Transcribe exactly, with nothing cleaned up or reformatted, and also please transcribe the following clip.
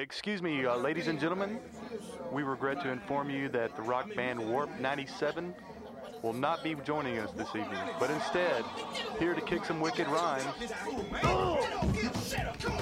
Excuse me, uh, ladies and gentlemen. We regret to inform you that the rock band Warp ninety-seven will not be joining us this evening, but instead, here to kick some wicked rhymes,